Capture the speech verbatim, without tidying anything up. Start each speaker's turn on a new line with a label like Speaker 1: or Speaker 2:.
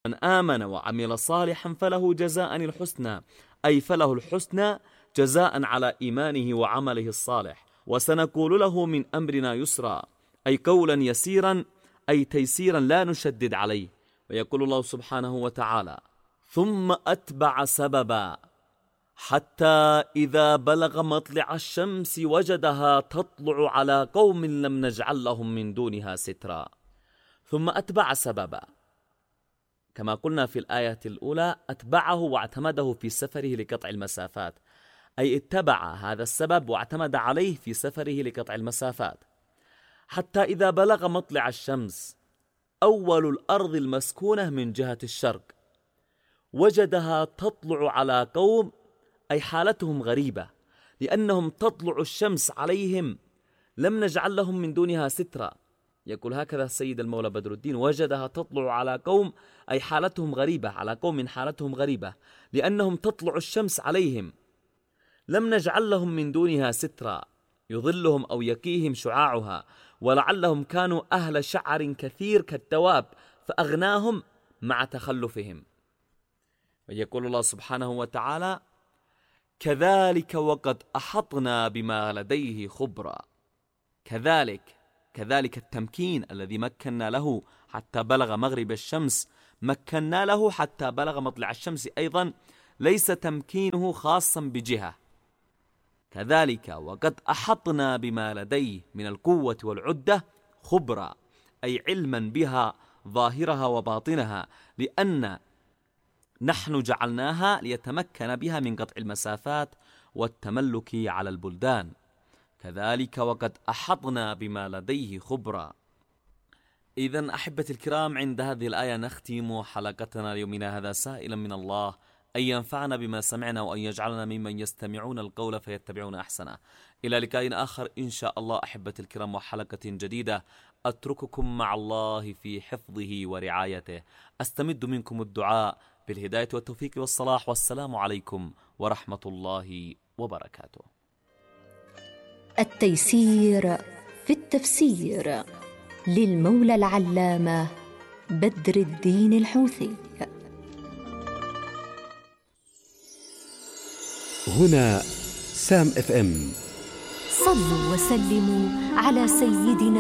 Speaker 1: من آمن وعمل صالحا فله جزاء الحسنى، أي فله الحسنى جزاء على إيمانه وعمله الصالح، وسنقول له من أمرنا يسرا، أي قولا يسيرا، أي تيسيرا لا نشدد عليه. ويقول الله سبحانه وتعالى: ثم أتبع سببا حتى إذا بلغ مطلع الشمس وجدها تطلع على قوم لم نجعل لهم من دونها سترا. ثم أتبع سببا، كما قلنا في الآية الأولى، أتبعه واعتمده في سفره لقطع المسافات، أي اتبع هذا السبب واعتمد عليه في سفره لقطع المسافات، حتى إذا بلغ مطلع الشمس، أول الأرض المسكونة من جهة الشرق، وجدها تطلع على قوم، أي حالتهم غريبة، لأنهم تطلع الشمس عليهم لم نجعل لهم من دونها سترا. يقول هكذا السيد المولى بدر الدين: وجدها تطلع على قوم، أي حالتهم غريبة، على قوم حالتهم غريبة، لأنهم تطلع الشمس عليهم لم نجعل لهم من دونها سترا يظلهم أو يقيهم شعاعها، ولعلهم كانوا أهل شعر كثير كالدواب فأغناهم مع تخلفهم. ويقول الله سبحانه وتعالى: كذلك وقد أحطنا بما لديه خبرا. كذلك كذلك التمكين الذي مكنا له حتى بلغ مغرب الشمس، مكنا له حتى بلغ مطلع الشمس أيضا، ليس تمكينه خاصا بجهة. كذلك وقد أحطنا بما لديه من القوة والعدة خبرا، أي علما بها ظاهرها وباطنها، لأن نحن جعلناها ليتمكن بها من قطع المسافات والتملك على البلدان. كذلك وقد أحطنا بما لديه خبرا. إذن أحبتي الكرام، عند هذه الآية نختم حلقتنا ليومنا هذا، سائلا من الله أن ينفعنا بما سمعنا، وأن يجعلنا ممن يستمعون القول فيتبعون أحسنه. إلى لقاء آخر إن شاء الله أحبتي الكرام، وحلقة جديدة. أترككم مع الله في حفظه ورعايته، أستمد منكم الدعاء بالهداية والتوفيق والصلاح، والسلام عليكم ورحمة الله وبركاته.
Speaker 2: التيسير في التفسير للمولى العلامة بدر الدين الحوثي.
Speaker 3: هنا سام اف ام.
Speaker 2: صلوا وسلموا على سيدنا